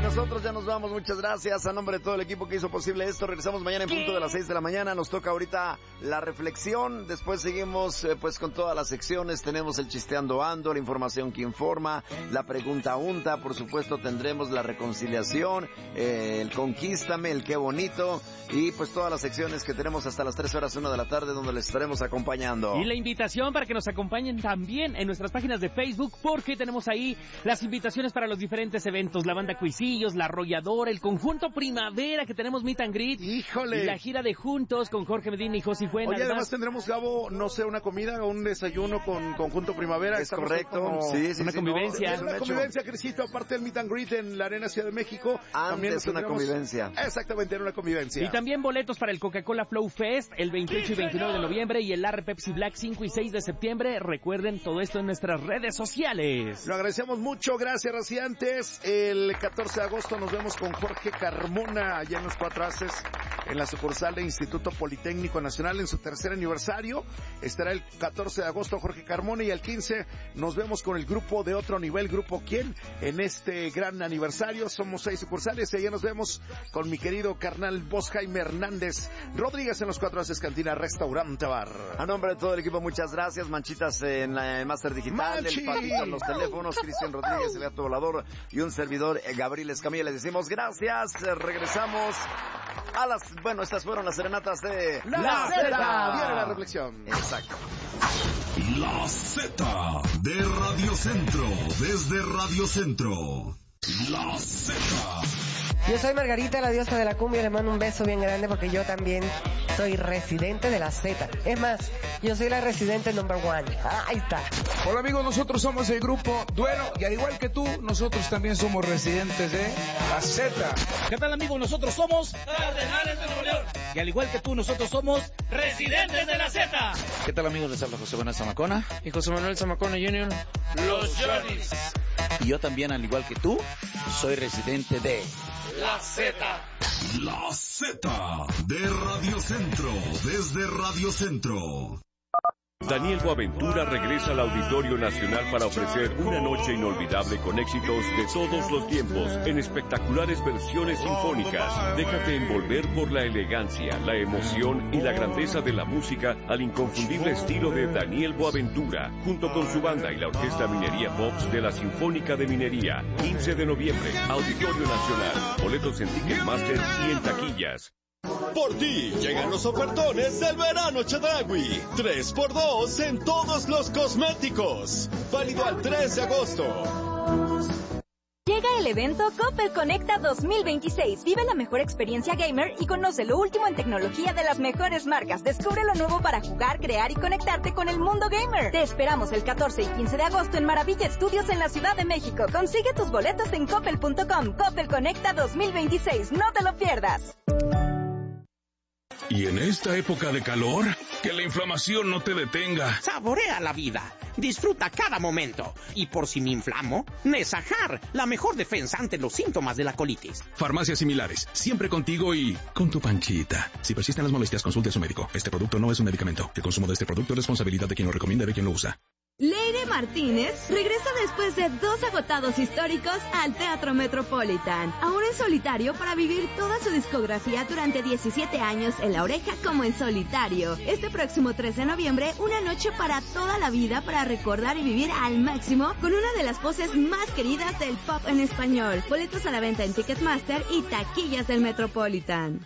nosotros ya nos vamos, muchas gracias a nombre de todo el equipo que hizo posible esto. Regresamos mañana en punto de las 6 de la mañana. Nos toca ahorita la reflexión, después seguimos pues con todas las secciones. Tenemos el Chisteando Ando, la información que informa, la pregunta unta, por supuesto tendremos la reconciliación, el Conquístame, el Qué Bonito, y pues todas las secciones que tenemos hasta las 3 horas 1 de la tarde, donde les estaremos acompañando. Y la invitación para que nos acompañen también en nuestras páginas de Facebook, porque tenemos ahí las invitaciones para los diferentes eventos, la banda Cuisillos, la Arrolladora, el conjunto Primavera, que tenemos Meet and Greet. ¡Híjole! Y la gira de Juntos con Jorge Medina y José Fuentes. Oye, además tendremos, Gabo, no sé, una comida o un desayuno con conjunto Primavera. Es correcto. Sí, una convivencia. Es una convivencia, Crisito, aparte del Meet and Greet en la Arena Ciudad de México. Antes una convivencia. Exactamente, era una convivencia. Y también boletos para el Coca-Cola Flow Fest el 28 y 29 de noviembre y el Arre Pepsi Black 5 y 6 de septiembre. Recuerden todo esto en nuestras redes sociales. Lo agradecemos mucho, gracias, Reciantes. El 14 de agosto nos vemos con Jorge Carmona allá en los Cuatro Haces, en la sucursal de Instituto Politécnico Nacional, en su tercer aniversario. Estará el 14 de agosto Jorge Carmona, y el 15 nos vemos con el grupo de Otro Nivel, Grupo Quién, en este gran aniversario. Somos 6 sucursales y allá nos vemos con mi querido carnal Vos Jaime Hernández Rodríguez en los Cuatro Haces Cantina Restaurante Bar. A nombre de todo el equipo, muchas gracias. Manchitas en el Máster Digital, Manchi. el Patito en los teléfonos, Cristian Rodríguez, el Gato Volador y un servidor, Gabriel Escamilla. Les decimos gracias. Regresamos a las... Bueno, estas fueron las serenatas de La Z. Viene la reflexión. Exacto. La Z de Radio Centro, desde Radio Centro. La Z. Yo soy Margarita, la diosa de la cumbia, le mando un beso bien grande porque yo también soy residente de la Z. Es más, yo soy la residente number one. Ahí está. Hola amigos, nosotros somos el grupo Duelo y al igual que tú, nosotros también somos residentes de la Z. ¿Qué tal amigos? Nosotros somos Cardenales de Nuevo León y al igual que tú, nosotros somos residentes de la Z. ¿Qué tal amigos? Les habla José Manuel Zamacona y José Manuel Zamacona Jr. Los Johnnies. Y yo también, al igual que tú, soy residente de la Z. La Z de Radio Centro, desde Radio Centro. Daniel Boaventura regresa al Auditorio Nacional para ofrecer una noche inolvidable con éxitos de todos los tiempos en espectaculares versiones sinfónicas. Déjate envolver por la elegancia, la emoción y la grandeza de la música al inconfundible estilo de Daniel Boaventura, junto con su banda y la Orquesta Minería Pops de la Sinfónica de Minería. 15 de noviembre, Auditorio Nacional. Boletos en Ticketmaster y en taquillas. Por ti llegan los ofertones del verano Chedraui. 3x2 en todos los cosméticos. Válido al 3 de agosto. Llega el evento Coppel Conecta 2026. Vive la mejor experiencia gamer y conoce lo último en tecnología de las mejores marcas. Descubre lo nuevo para jugar, crear y conectarte con el mundo gamer. Te esperamos el 14 y 15 de agosto en Maravilla Studios en la Ciudad de México. Consigue tus boletos en coppel.com. Coppel Conecta 2026. No te lo pierdas. Y en esta época de calor, que la inflamación no te detenga. Saborea la vida, disfruta cada momento. Y por si me inflamo, Nesajar, la mejor defensa ante los síntomas de la colitis. Farmacias similares, siempre contigo y con tu panchita. Si persisten las molestias, consulte a su médico. Este producto no es un medicamento. El consumo de este producto es responsabilidad de quien lo recomienda y de quien lo usa. Leire Martínez regresa después de 2 agotados históricos al Teatro Metropolitan, ahora en solitario para vivir toda su discografía durante 17 años en La Oreja como en solitario. Este próximo 3 de noviembre, una noche para toda la vida para recordar y vivir al máximo con una de las voces más queridas del pop en español. Boletos a la venta en Ticketmaster y taquillas del Metropolitan.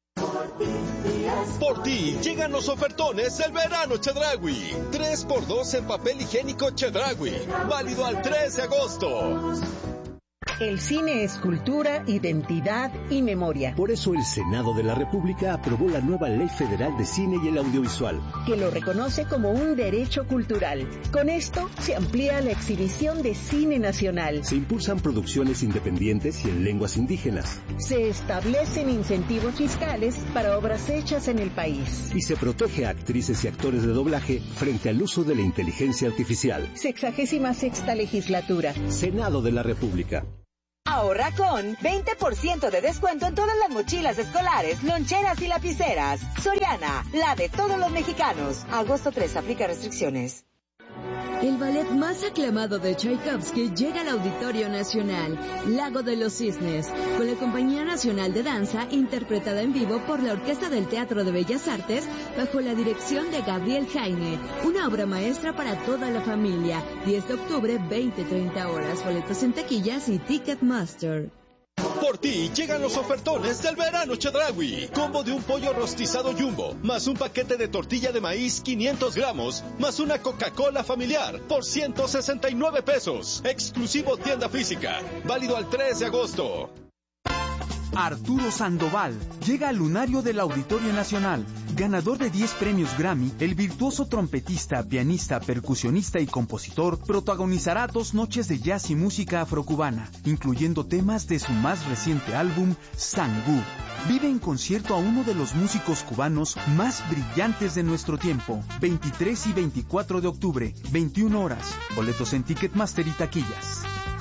Por ti llegan los ofertones del verano Chedraui. 3x2 en papel higiénico Chedraui. Válido al 3 de agosto. El cine es cultura, identidad y memoria. Por eso el Senado de la República aprobó la nueva Ley Federal de Cine y el Audiovisual, que lo reconoce como un derecho cultural. Con esto se amplía la exhibición de cine nacional. Se impulsan producciones independientes y en lenguas indígenas. Se establecen incentivos fiscales para obras hechas en el país. Y se protege a actrices y actores de doblaje frente al uso de la inteligencia artificial. 66ª legislatura. Senado de la República. Ahorra con 20% de descuento en todas las mochilas escolares, loncheras y lapiceras. Soriana, la de todos los mexicanos. Agosto 3, aplica restricciones. El ballet más aclamado de Tchaikovsky llega al Auditorio Nacional, Lago de los Cisnes, con la Compañía Nacional de Danza, interpretada en vivo por la Orquesta del Teatro de Bellas Artes, bajo la dirección de Gabriel Jaime. Una obra maestra para toda la familia. 10 de octubre, 20-30 horas. Boletos en taquillas y Ticketmaster. Por ti llegan los ofertones del verano Chedraui. Combo de un pollo rostizado Jumbo, más un paquete de tortilla de maíz 500 gramos, más una Coca-Cola familiar por 169 pesos. Exclusivo tienda física. Válido al 3 de agosto. Arturo Sandoval llega al lunario del Auditorio Nacional. Ganador de 10 premios Grammy, el virtuoso trompetista, pianista, percusionista y compositor protagonizará 2 noches de jazz y música afrocubana, incluyendo temas de su más reciente álbum, Sangú. Vive en concierto a uno de los músicos cubanos más brillantes de nuestro tiempo. 23 y 24 de octubre, 21 horas. Boletos en Ticketmaster y taquillas.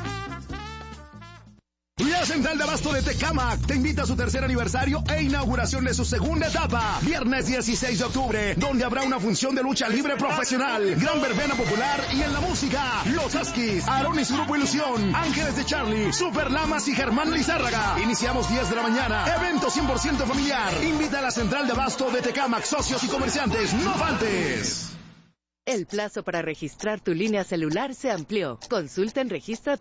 La Central de Abasto de Tecámac te invita a su tercer aniversario e inauguración de su segunda etapa, viernes 16 de octubre, donde habrá una función de lucha libre profesional, gran verbena popular y en la música, Los Huskies, Aaron y su grupo Ilusión, Ángeles de Charlie, Super Lamas y Germán Lizárraga. Iniciamos 10 de la mañana, evento 100% familiar. Invita a la Central de Abasto de Tecámac, socios y comerciantes, no faltes. El plazo para registrar tu línea celular se amplió. Consulta en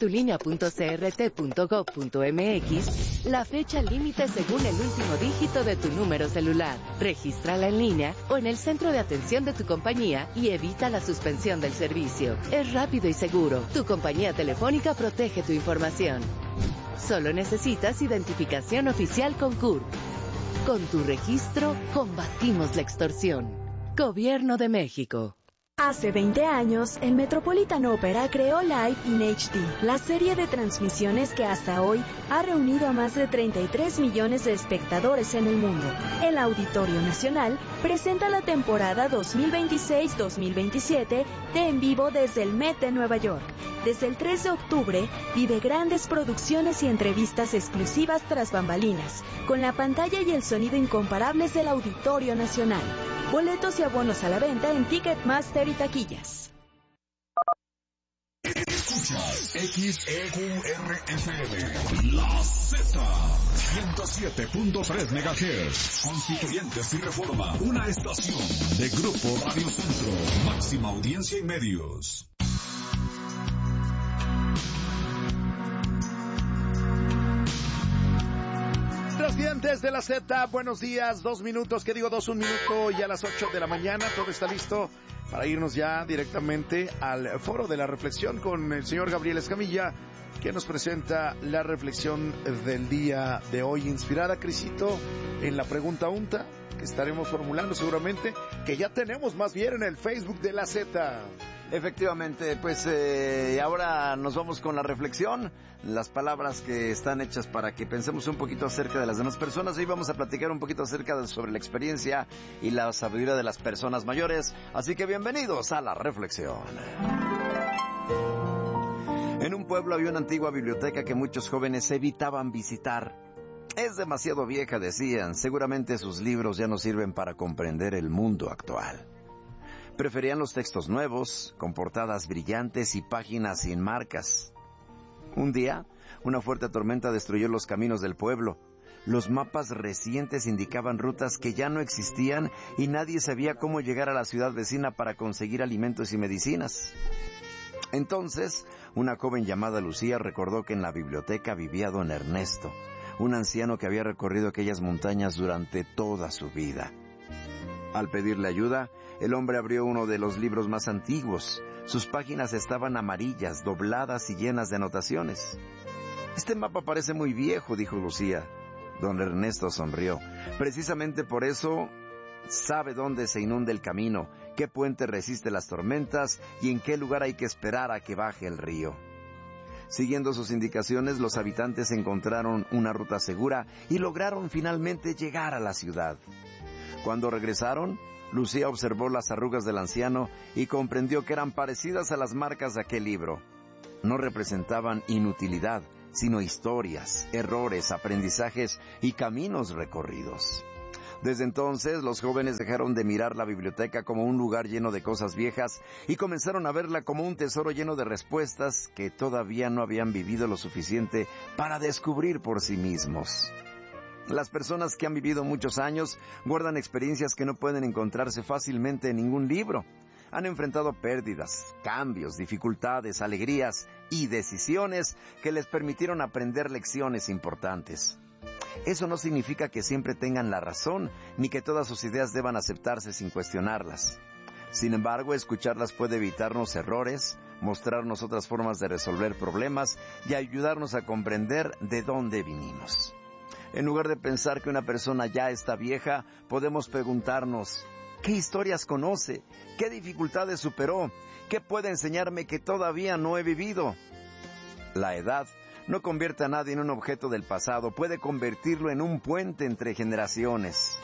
registratulínea.crt.gov.mx la fecha límite según el último dígito de tu número celular. Regístrala en línea o en el centro de atención de tu compañía y evita la suspensión del servicio. Es rápido y seguro. Tu compañía telefónica protege tu información. Solo necesitas identificación oficial con CURP. Con tu registro, combatimos la extorsión. Gobierno de México. Hace 20 años, el Metropolitan Opera creó Live in HD, la serie de transmisiones que hasta hoy ha reunido a más de 33 millones de espectadores en el mundo. El Auditorio Nacional presenta la temporada 2026-2027 de En Vivo desde el Met de Nueva York. Desde el 3 de octubre, vive grandes producciones y entrevistas exclusivas tras bambalinas, con la pantalla y el sonido incomparables del Auditorio Nacional. Boletos y abonos a la venta en Ticketmaster y taquillas. Escuchas XEURFM, La Z, 107.3 MHz, Constituyentes y Reforma, una estación de Grupo Radio Centro, máxima audiencia y medios. Transvidentes de la Z, buenos días, 2 minutos, ¿qué digo? 1 minuto y a las 8 de la mañana, todo está listo para irnos ya directamente al foro de la reflexión con el señor Gabriel Escamilla, que nos presenta la reflexión del día de hoy, inspirada, Crisito, en la pregunta UNTA, que estaremos formulando seguramente, que ya tenemos más bien en el Facebook de la Z. Efectivamente, pues ahora nos vamos con la reflexión, las palabras que están hechas para que pensemos un poquito acerca de las demás personas. Hoy vamos a platicar un poquito acerca sobre la experiencia y la sabiduría de las personas mayores, así que bienvenidos a la reflexión. En un pueblo había una antigua biblioteca que muchos jóvenes evitaban visitar. Es demasiado vieja, decían, seguramente sus libros ya no sirven para comprender el mundo actual. Preferían los textos nuevos, con portadas brillantes y páginas sin marcas. Un día, una fuerte tormenta destruyó los caminos del pueblo. Los mapas recientes indicaban rutas que ya no existían y nadie sabía cómo llegar a la ciudad vecina para conseguir alimentos y medicinas. Entonces, una joven llamada Lucía recordó que en la biblioteca vivía don Ernesto, un anciano que había recorrido aquellas montañas durante toda su vida. Al pedirle ayuda, el hombre abrió uno de los libros más antiguos. Sus páginas estaban amarillas, dobladas y llenas de anotaciones. «Este mapa parece muy viejo», dijo Lucía. Don Ernesto sonrió. «Precisamente por eso sabe dónde se inunda el camino, qué puente resiste las tormentas y en qué lugar hay que esperar a que baje el río». Siguiendo sus indicaciones, los habitantes encontraron una ruta segura y lograron finalmente llegar a la ciudad. Cuando regresaron, Lucía observó las arrugas del anciano y comprendió que eran parecidas a las marcas de aquel libro. No representaban inutilidad, sino historias, errores, aprendizajes y caminos recorridos. Desde entonces, los jóvenes dejaron de mirar la biblioteca como un lugar lleno de cosas viejas y comenzaron a verla como un tesoro lleno de respuestas que todavía no habían vivido lo suficiente para descubrir por sí mismos. Las personas que han vivido muchos años guardan experiencias que no pueden encontrarse fácilmente en ningún libro. Han enfrentado pérdidas, cambios, dificultades, alegrías y decisiones que les permitieron aprender lecciones importantes. Eso no significa que siempre tengan la razón, ni que todas sus ideas deban aceptarse sin cuestionarlas. Sin embargo, escucharlas puede evitarnos errores, mostrarnos otras formas de resolver problemas y ayudarnos a comprender de dónde vinimos. En lugar de pensar que una persona ya está vieja, podemos preguntarnos, ¿qué historias conoce? ¿Qué dificultades superó? ¿Qué puede enseñarme que todavía no he vivido? La edad no convierte a nadie en un objeto del pasado, puede convertirlo en un puente entre generaciones.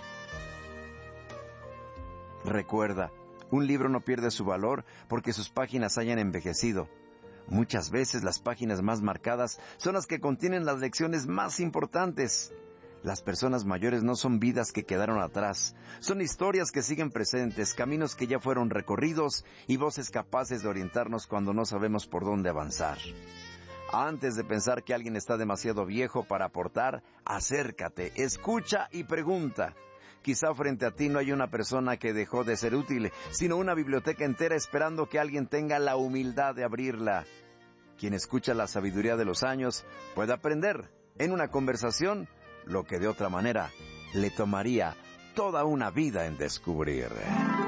Recuerda, un libro no pierde su valor porque sus páginas hayan envejecido. Muchas veces las páginas más marcadas son las que contienen las lecciones más importantes. Las personas mayores no son vidas que quedaron atrás, son historias que siguen presentes, caminos que ya fueron recorridos y voces capaces de orientarnos cuando no sabemos por dónde avanzar. Antes de pensar que alguien está demasiado viejo para aportar, acércate, escucha y pregunta. Quizá frente a ti no hay una persona que dejó de ser útil, sino una biblioteca entera esperando que alguien tenga la humildad de abrirla. Quien escucha la sabiduría de los años puede aprender en una conversación lo que de otra manera le tomaría toda una vida en descubrir.